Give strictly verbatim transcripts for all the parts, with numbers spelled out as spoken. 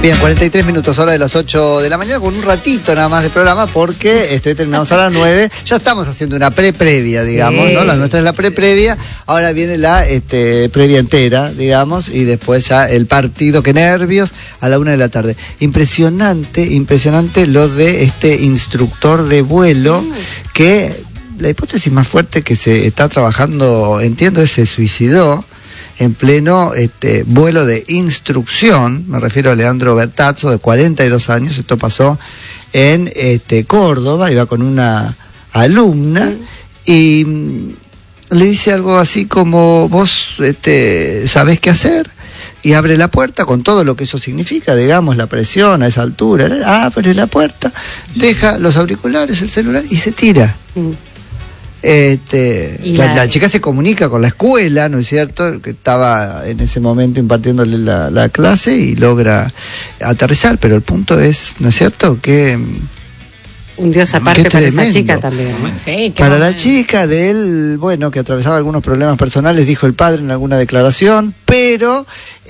Bien, cuarenta y tres minutos, hora de las ocho de la mañana, con un ratito nada más de programa, porque estoy terminamos a las nueve. Ya estamos haciendo una pre-previa, digamos, sí. ¿no? La nuestra es la pre-previa, ahora viene la este, previa entera, digamos, y después ya el partido, qué nervios, a la una de la tarde. Impresionante, impresionante lo de este instructor de vuelo, mm. que la hipótesis más fuerte que se está trabajando, entiendo, es se suicidó en pleno este, vuelo de instrucción. Me refiero a Leandro Bertazzo, de cuarenta y dos años. Esto pasó en este, Córdoba, iba con una alumna y mm, le dice algo así como: vos este, sabés qué hacer, y abre la puerta con todo lo que eso significa, digamos, la presión a esa altura. Abre la puerta, deja los auriculares, el celular y se tira. Mm. Este, la, la... la chica se comunica con la escuela, ¿no es cierto?, que estaba en ese momento impartiéndole la, la clase, y logra aterrizar, pero el punto es, ¿no es cierto?, que un dios aparte para esa chica también. Sí, para la chica de él, bueno, que atravesaba algunos problemas personales, dijo el padre en alguna declaración, pero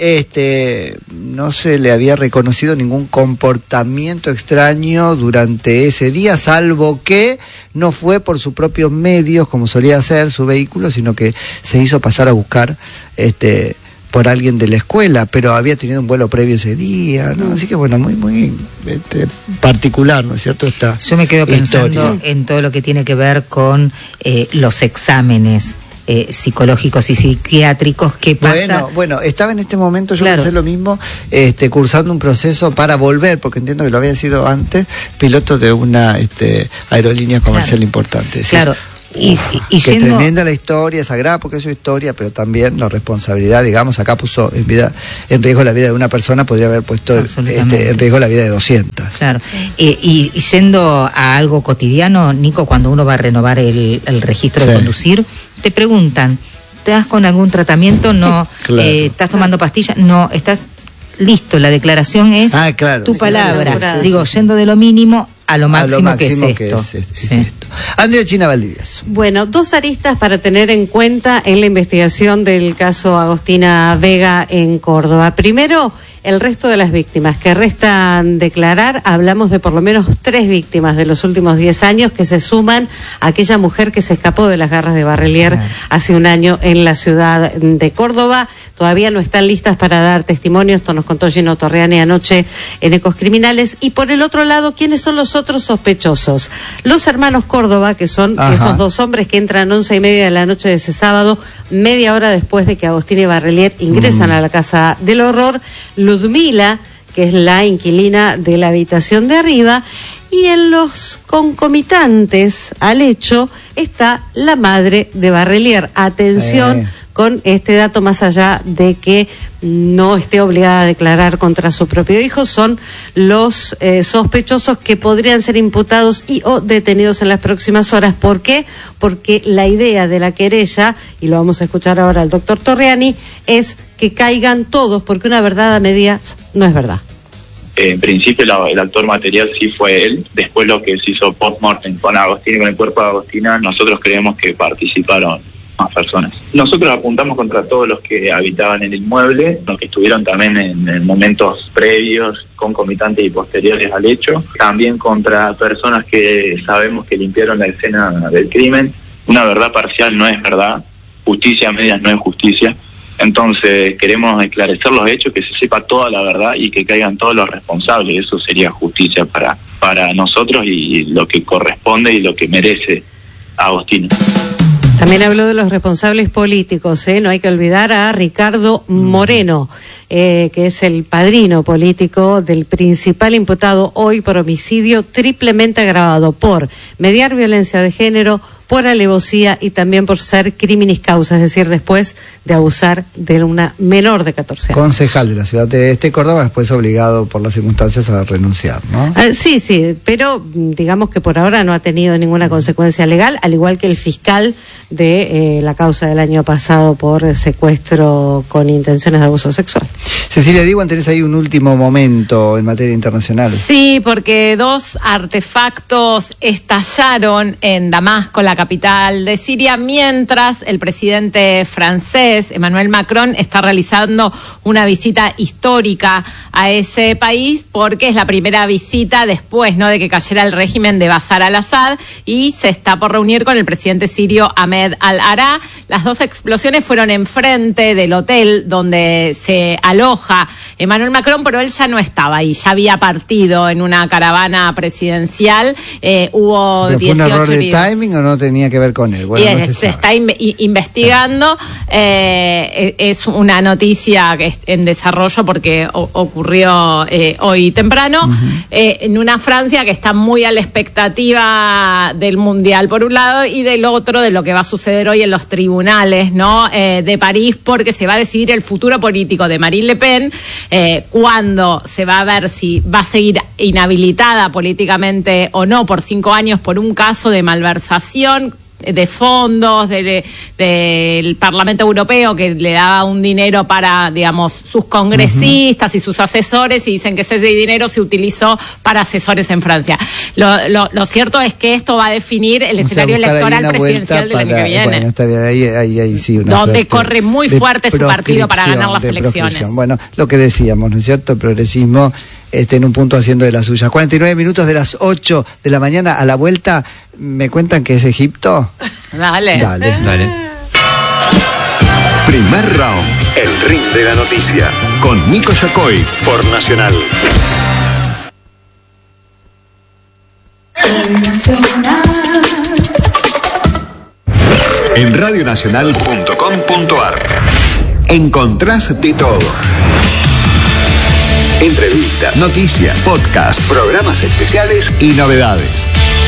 este no se le había reconocido ningún comportamiento extraño durante ese día, salvo que no fue por sus propios medios, como solía hacer su vehículo, sino que se hizo pasar a buscar este por alguien de la escuela, pero había tenido un vuelo previo ese día, ¿no? Así que bueno, muy, muy este, particular, ¿no es cierto? Esta Yo me quedo pensando historia en todo lo que tiene que ver con eh, los exámenes eh, psicológicos y psiquiátricos. ¿Qué pasa? Bueno, bueno, estaba en este momento, yo claro. pensé lo mismo, este, cursando un proceso para volver, porque entiendo que lo había sido antes, piloto de una este, aerolínea comercial claro. importante. Claro. Y, Uf, y, y qué yendo... tremenda la historia, sagrada porque es su historia, pero también la responsabilidad, digamos, acá puso en vida, en riesgo la vida de una persona, podría haber puesto este, en riesgo la vida de doscientas. Claro. Eh, y, y yendo a algo cotidiano, Nico, cuando uno va a renovar el, el registro sí. de conducir, te preguntan, ¿estás con algún tratamiento? No. Claro. Eh, ¿Estás tomando pastillas? No. ¿Estás listo? La declaración es ah, claro. tu sí, palabra. sí, sí, sí, Digo, sí. yendo de lo mínimo a lo máximo, a lo máximo que es que esto. Es, es, sí. es esto. Andrea China Valdivieso. Bueno, dos aristas para tener en cuenta en la investigación del caso Agostina Vega en Córdoba. Primero, el resto de las víctimas que restan declarar. Hablamos de por lo menos tres víctimas de los últimos diez años que se suman a aquella mujer que se escapó de las garras de Barrelier ah. hace un año en la ciudad de Córdoba. Todavía no están listas para dar testimonio, esto nos contó Gino Torreani anoche en Ecos Criminales. Y por el otro lado, ¿quiénes son los otros sospechosos? Los hermanos Córdoba, que son Ajá. esos dos hombres que entran once y media de la noche de ese sábado, media hora después de que Agostina y Barrelier ingresan mm. a la casa del horror. Ludmila, que es la inquilina de la habitación de arriba, y en los concomitantes al hecho está la madre de Barrelier. Atención eh. con este dato, más allá de que no esté obligada a declarar contra su propio hijo, son los eh, sospechosos que podrían ser imputados y o detenidos en las próximas horas. ¿Por qué? Porque la idea de la querella, y lo vamos a escuchar ahora al doctor Torreani, es que caigan todos, porque una verdad a medias no es verdad. En principio la, el actor material sí fue él. Después lo que se hizo post-mortem con Agostina, con el cuerpo de Agostina, nosotros creemos que participaron más personas. Nosotros apuntamos contra todos los que habitaban en el inmueble, los que estuvieron también en, en momentos previos, concomitantes y posteriores al hecho. También contra personas que sabemos que limpiaron la escena del crimen. Una verdad parcial no es verdad, justicia a medias no es justicia. Entonces queremos esclarecer los hechos, que se sepa toda la verdad y que caigan todos los responsables. Eso sería justicia para, para nosotros y lo que corresponde y lo que merece Agostina. También habló de los responsables políticos, ¿eh? No hay que olvidar a Ricardo Moreno, eh, que es el padrino político del principal imputado hoy por homicidio triplemente agravado por mediar violencia de género, por alevosía y también por ser criminis causa, es decir, después de abusar de una menor de catorce años. Concejal de la ciudad de este Córdoba, después obligado por las circunstancias a renunciar, ¿no? Ah, sí, sí, pero digamos que por ahora no ha tenido ninguna consecuencia legal, al igual que el fiscal de eh, la causa del año pasado por secuestro con intenciones de abuso sexual. Cecilia Diwan, tenés ahí un último momento en materia internacional. Sí, porque dos artefactos estallaron en Damasco, la capital de Siria, mientras el presidente francés, Emmanuel Macron, está realizando una visita histórica a ese país, porque es la primera visita después, ¿no?, de que cayera el régimen de Bashar al-Assad, y se está por reunir con el presidente sirio Ahmed al-Ará. Las dos explosiones fueron enfrente del hotel donde se aloja Emmanuel Macron, pero él ya no estaba ahí, ya había partido en una caravana presidencial. Eh, hubo ¿Pero fue un error de heridos. timing o no tenía que ver con él? Bueno, Bien, no se, se sabe. está in- investigando. Eh, es una noticia que es en desarrollo porque o- ocurrió eh, hoy temprano, uh-huh. eh, en una Francia que está muy a la expectativa del Mundial, por un lado, y del otro, de lo que va a suceder hoy en los tribunales, ¿no?, eh, de París, porque se va a decidir el futuro político de Marine Le Pen, eh, cuando se va a ver si va a seguir inhabilitada políticamente o no por cinco años por un caso de malversación de fondos del de, Parlamento Europeo, que le daba un dinero para, digamos, sus congresistas uh-huh. y sus asesores, y dicen que ese dinero se utilizó para asesores en Francia. Lo, lo, lo cierto es que esto va a definir el o escenario sea, electoral presidencial del año que viene. Bueno, está bien, ahí, ahí, ahí sí una donde corre muy fuerte su partido para ganar las elecciones. Bueno, lo que decíamos, ¿no es cierto? El progresismo Este, en un punto haciendo de las suyas. cuarenta y nueve minutos de las ocho de la mañana. A la vuelta, ¿me cuentan que es Egipto? Dale. Dale. Dale. Primer round, el ring de la noticia, con Nico Yacoy, por Nacional. En radionacional punto com punto ar encontrás de todo. Entrevistas, noticias, podcasts, programas especiales y novedades.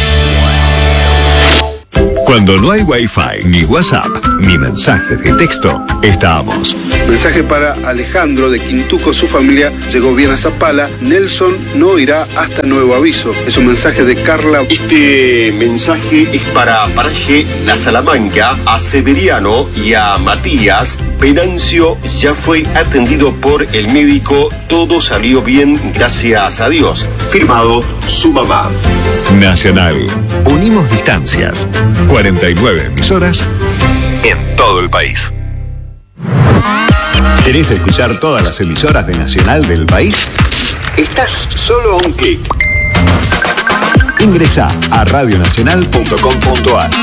Cuando no hay Wi-Fi, ni WhatsApp, ni mensajes de texto, estamos. Mensaje para Alejandro de Quintuco, su familia llegó bien a Zapala. Nelson no irá hasta nuevo aviso. Es un mensaje de Carla. Este mensaje es para Paraje La Salamanca, a Severiano y a Matías. Venancio ya fue atendido por el médico, todo salió bien, gracias a Dios. Firmado su mamá. Nacional. Unimos distancias. cuarenta y nueve emisoras en todo el país. ¿Querés escuchar todas las emisoras de Nacional del país? Estás solo a un clic. Ingresá a radionacional punto com punto ar.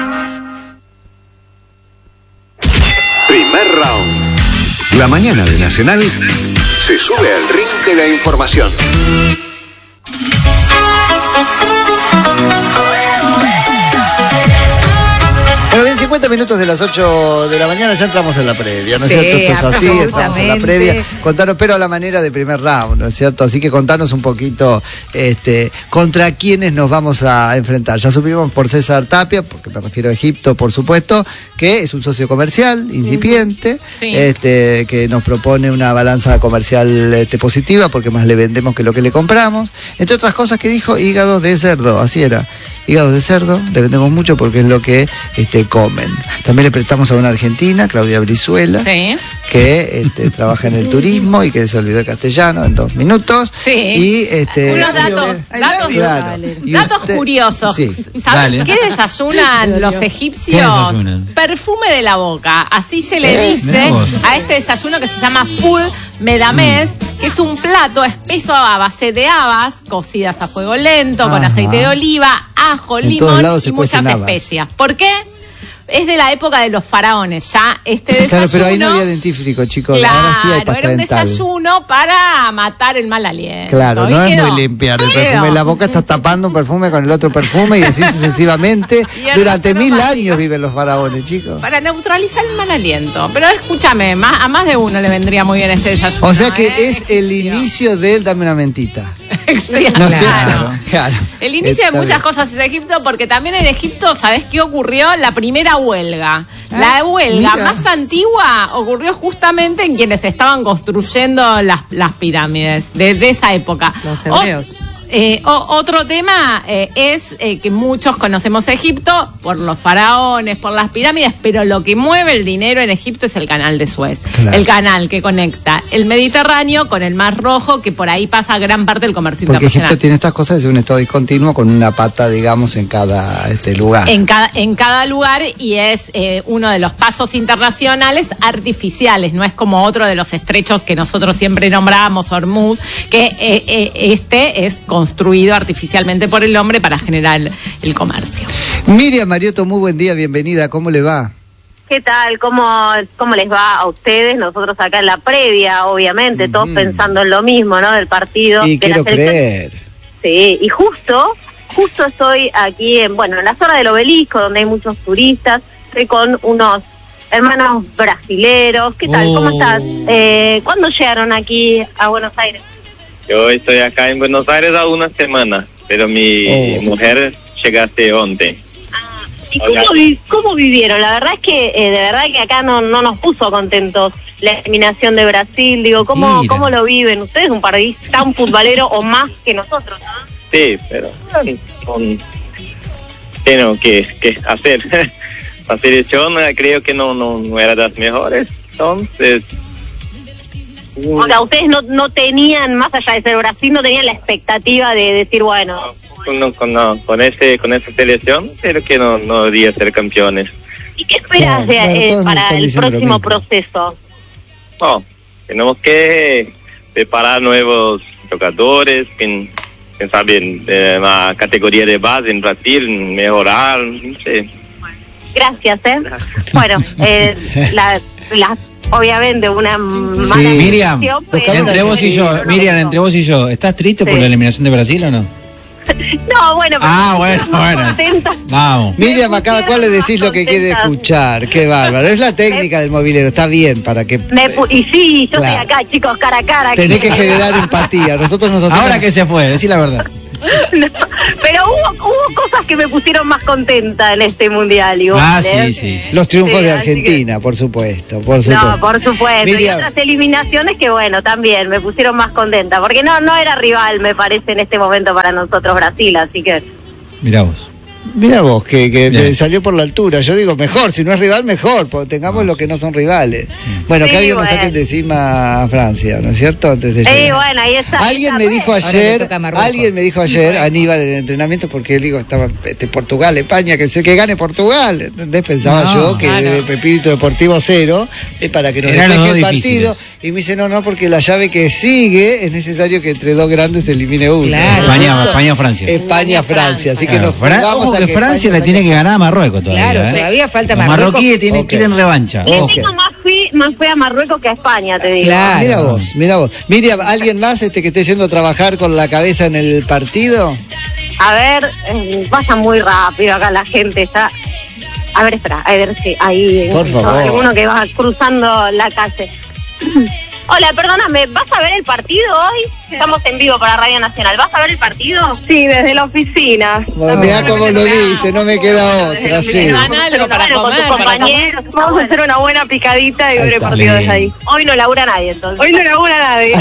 Primer round. La mañana de Nacional se sube al ring de la información. Bueno, bien, cincuenta minutos de las ocho de la mañana, ya entramos en la previa, ¿no es sí, cierto? Esto es así, entramos en la previa. absolutamente. Contanos, pero a la manera de primer round, ¿no es cierto? Así que contanos un poquito este, contra quiénes nos vamos a enfrentar. Ya supimos por César Tapia, porque me refiero a Egipto, por supuesto, que es un socio comercial incipiente, Sí. este, que nos propone una balanza comercial este, positiva, porque más le vendemos que lo que le compramos. Entre otras cosas que dijo, hígado de cerdo, así era. Hígados de cerdo, le vendemos mucho porque es lo que este, comen. También le prestamos a una argentina, Claudia Brizuela, Sí. que este, trabaja en el turismo y que se olvidó el castellano en dos minutos. Sí. Y este, Unos datos, Ay, datos, claro. Y datos usted- curiosos. Sí. ¿Saben Dale. qué desayunan los egipcios? ¿Qué desayunan? Perfume de la boca. Así se le Eh, dice mirá vos. a este desayuno que se llama full medamés, que es un plato espeso a base de habas, cocidas a fuego lento, con Ajá. aceite de oliva, ajo, En limón todos lados se y muchas cuecen habas. especias. ¿Por qué? Es de la época de los faraones, ya este desayuno. Claro, pero ahí no había dentífrico, chicos. Claro, Ahora sí hay pasta era un dental. desayuno para matar el mal aliento. Claro, no ¿Y es quedó? muy limpiar el Quedó. perfume. La boca está tapando un perfume con el otro perfume y así sucesivamente. Y el Durante rostro mil mágico. años viven los faraones, chicos. Para neutralizar el mal aliento. Pero escúchame, más, a más de uno le vendría muy bien este desayuno. O sea que ¿eh? es el inicio del dame una mentita. Sí, ¿No es claro. cierto? Claro. El inicio Está de muchas bien. cosas es Egipto, porque también en Egipto, ¿sabés qué ocurrió? La primera huelga. La huelga Mira. más antigua ocurrió justamente en quienes estaban construyendo las, las pirámides, desde esa época. Los O- hebreos. Eh, o, otro tema eh, es eh, que muchos conocemos Egipto por los faraones, por las pirámides, pero lo que mueve el dinero en Egipto es el canal de Suez. Claro. El canal que conecta el Mediterráneo con el Mar Rojo, que por ahí pasa gran parte del comercio Porque internacional. Egipto tiene estas cosas, es un estado discontinuo con una pata, digamos, en cada este, lugar. En cada, en cada lugar, y es eh, uno de los pasos internacionales artificiales, no es como otro de los estrechos que nosotros siempre nombramos, Hormuz, que eh, eh, este es construido artificialmente por el hombre para generar el, el comercio. Miriam Mariotto, muy buen día, bienvenida, ¿cómo le va? ¿Qué tal? ¿Cómo, cómo les va a ustedes? Nosotros acá en la previa, obviamente, mm. todos pensando en lo mismo, ¿no? Del partido. Y de quiero creer. Sí, y justo, justo estoy aquí, en, bueno, en la zona del Obelisco, donde hay muchos turistas, estoy con unos hermanos brasileros. ¿Qué tal? Oh. ¿Cómo estás? Eh, ¿Cuándo llegaron aquí a Buenos Aires? Yo estoy acá en Buenos Aires hace una semana, pero mi oh. mujer llegaste once. Ah, ¿y cómo, vi, cómo vivieron? La verdad es que eh, de verdad que acá no, no nos puso contentos la eliminación de Brasil. Digo, ¿cómo, ¿cómo lo viven? Ustedes un país tan futbolero o más que nosotros, ¿no? Sí, pero con, tengo que, que hacer. La selección creo que no, no, no era de las mejores, entonces... O sea, ustedes no, no tenían, más allá de ser Brasil, no tenían la expectativa de decir, bueno... No, con, no, con, ese, con esa selección, pero que no, no debería ser campeones. ¿Y qué esperas de, eh, para el próximo proceso? No, tenemos que preparar nuevos jugadores, que, que saben de la categoría de base en Brasil, mejorar, no sé. Gracias, ¿eh? Bueno, eh, la... la obviamente una mala sí. Miriam, pero entre vos y yo, Miriam, entre vos y yo, ¿estás triste sí. por la eliminación de Brasil o no? No, bueno, pero ah, bueno, bueno. Vamos. Miriam, a cada cual le decís lo que quiere escuchar. Qué bárbaro. Es la técnica del movilero, está bien para que. Me, y sí, yo claro. estoy acá, chicos, cara a cara. Tenés que, que generar empatía. Nosotros nosotros. Ahora que se fue, decí la verdad. No, pero hubo, hubo cosas que me pusieron más contenta en este mundial. Igual, ah, ¿eh? sí, sí. Los triunfos sí, de Argentina, que... por supuesto, por supuesto. No, por supuesto. Miriam. Y otras eliminaciones que, bueno, también me pusieron más contenta. Porque no, no era rival, me parece, en este momento para nosotros Brasil, así que... Mirá vos. Mirá vos, que, que salió por la altura. Yo digo, mejor, si no es rival, mejor, porque tengamos ah. los que no son rivales. Bueno, sí, que alguien bueno. nos saque de encima a Francia, ¿no es cierto? Antes de sí, bueno, ahí está. Alguien me dijo ayer, alguien me dijo ayer, Aníbal, en el entrenamiento, porque él digo, estaba este, Portugal, España, que que gane Portugal. ¿Entendés? Pensaba no, yo que ah, no. de espíritu deportivo cero, es para que nos despeje el partido. Y me dice, no, no, porque la llave que sigue es necesario que entre dos grandes se elimine uno. Claro. España, España, Francia. España, Francia. Así que claro. nos vamos Ojo que, que Francia le tiene que ganar a Marruecos todavía. Claro, ¿eh? todavía falta Los Marruecos. marroquíes tienen okay. que ir en revancha. Le okay. tengo más fe, más fe a Marruecos que a España, te digo. Claro. Mira vos, mira vos. Miriam, ¿alguien más este que esté yendo a trabajar con la cabeza en el partido? A ver, eh, pasa muy rápido acá la gente, está... A ver, espera, a ver si ahí... Por favor. Alguno que va cruzando la calle. Hola, perdóname, ¿vas a ver el partido hoy? Estamos en vivo para Radio Nacional. ¿Vas a ver el partido? Sí, desde la oficina. Bueno, mirá cómo lo dice, no me queda otra, sí. Algo para comer, con tus compañeros. Vamos a hacer una buena picadita y ver el partido desde ahí. Hoy no labura nadie, entonces. Hoy no labura nadie.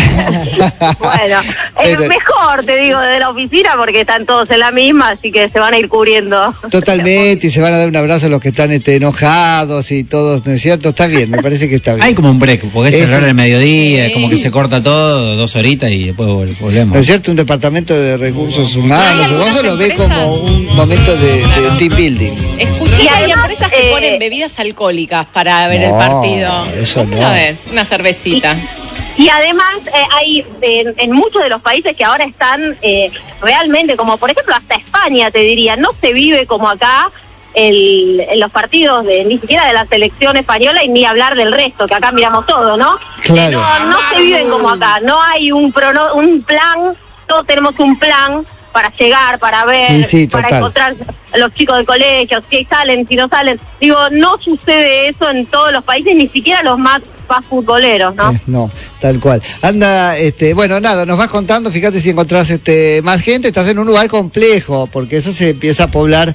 Bueno, es mejor, te digo, desde la oficina, porque están todos en la misma, así que se van a ir cubriendo. Totalmente, y se van a dar un abrazo a los que están este, enojados y todos, ¿no es cierto? Está bien, me parece que está bien. Hay como un break, porque es el hora del mediodía, sí. como que se corta todo, dos horitas y después volvemos. ¿No es cierto? Un departamento de recursos humanos, vos lo ves como un momento de, de team building. Escuché que hay empresas que eh, ponen bebidas alcohólicas para ver no, el partido. Eso no. Una vez, una cervecita. Y, y además eh, hay en, en muchos de los países que ahora están eh, realmente, como por ejemplo hasta España, te diría, no se vive como acá. El, en los partidos de ni siquiera de la selección española y ni hablar del resto, que acá miramos todo, ¿no? Claro. No, no se viven como acá, no hay un prono, un plan, todos tenemos un plan para llegar, para ver, sí, sí, para total. encontrar a los chicos del colegio, si salen, si no salen. Digo, no sucede eso en todos los países, ni siquiera los más, más futboleros, ¿no? Eh, no, tal cual. Anda, este, bueno, nada, nos vas contando, fíjate si encontrás este, más gente, estás en un lugar complejo, porque eso se empieza a poblar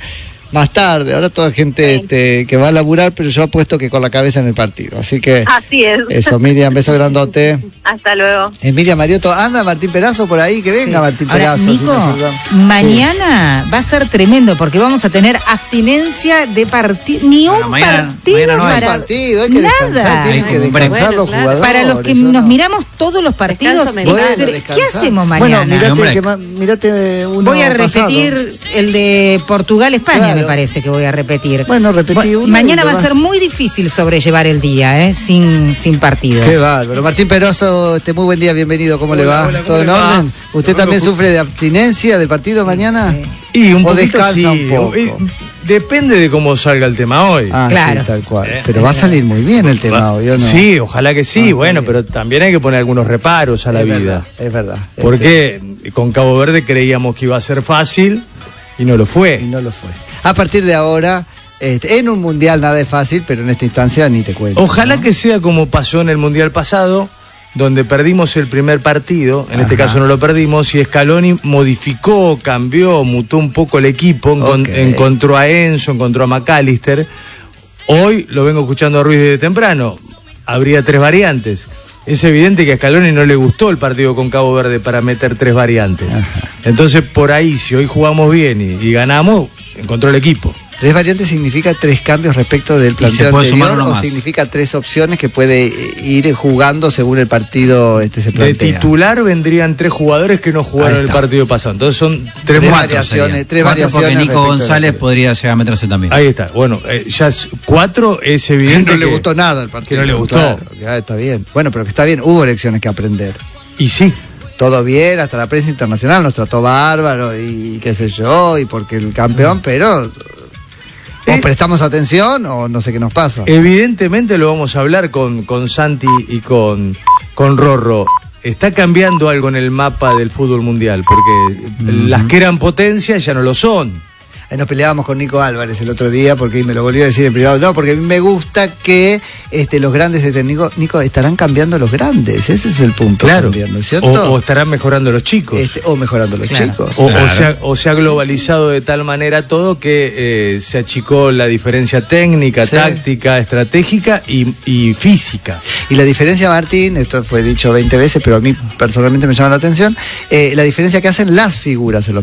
más tarde. Ahora toda gente sí. este, que va a laburar, pero yo apuesto que con la cabeza en el partido. Así que. Así es. Eso, Miriam, beso grandote. Hasta luego. Emilia Mariotto, anda Martín Perazo por ahí, que venga sí. Martín Ahora, Perazo. Nico, si mañana sí. va a ser tremendo porque vamos a tener abstinencia de partido. Ni bueno, un mañana, partido mañana no para hay partido, hay que nada. descansar, tienen que descansar bueno, los claro. jugadores. Para los que nos no. miramos todos los partidos, bueno, ¿qué hacemos mañana? Bueno, mirate, que ma, mirate uno voy a repetir pasado. el de Portugal-España, claro. me parece que voy a repetir. Bueno, repetí uno. Mañana va a ser muy difícil sobrellevar el día, ¿eh? sin, sin partido. Qué bárbaro. Martín Perazo, este, muy buen día, bienvenido. ¿Cómo hola, le va? Hola, ¿todo en orden? Va? ¿Usted también lo... sufre de abstinencia del partido mañana? Y un ¿O poquito descansa sí. un poco? Y, depende de cómo salga el tema hoy. Ah, claro. Sí, tal cual. ¿Eh? Pero va a salir muy bien el tema hoy, ¿o no? Sí, ojalá que sí. Ah, bueno, pero también hay que poner algunos reparos a la es vida. Verdad, es verdad. Porque este... con Cabo Verde creíamos que iba a ser fácil y no lo fue. Y no lo fue. A partir de ahora... Este, en un mundial nada es fácil, pero en esta instancia ni te cuento. Ojalá ¿no? que sea como pasó en el mundial pasado, donde perdimos el primer partido, en Ajá. este caso no lo perdimos, y Scaloni modificó, cambió, mutó un poco el equipo, okay. encontró a Enzo, encontró a McAllister. Hoy lo vengo escuchando a Ruiz desde temprano, habría tres variantes. Es evidente que a Scaloni no le gustó el partido con Cabo Verde para meter tres variantes. Ajá. Entonces, por ahí, si hoy jugamos bien y, y ganamos, encontró el equipo. ¿Tres variantes significa tres cambios respecto del planteo anterior o más? Significa tres opciones que puede ir jugando según el partido este se plantea? De titular vendrían tres jugadores que no jugaron el partido pasado. Entonces son tres, tres variaciones. Tres cuatro variaciones porque Nico González podría llegar a meterse también. Ahí está. Bueno, eh, ya es, cuatro es evidente que no que le gustó nada el partido. Que no le gustó. Claro, ya está bien. Bueno, pero que está bien. Hubo lecciones que aprender. Y sí. Todo bien, hasta la prensa internacional nos trató bárbaro y qué sé yo, y porque el campeón, pero... ¿O prestamos atención o no sé qué nos pasa? Evidentemente lo vamos a hablar con, con Santi y con, con Rorro. Está cambiando algo en el mapa del fútbol mundial, porque uh-huh. las que eran potencias ya no lo son. Ahí nos peleábamos con Nico Álvarez el otro día porque me lo volvió a decir en privado. No, porque a mí me gusta que este, los grandes, este, Nico, Nico, estarán cambiando los grandes. Ese es el punto. Claro. También, ¿no es cierto? O, o estarán mejorando los chicos. Este, o mejorando los claro. chicos. O, claro. o, se ha, o se ha globalizado de tal manera todo que eh, se achicó la diferencia técnica, sí. táctica, estratégica y, y física. Y la diferencia, Martín, esto fue dicho veinte veces, pero a mí personalmente me llama la atención, eh, la diferencia que hacen las figuras en los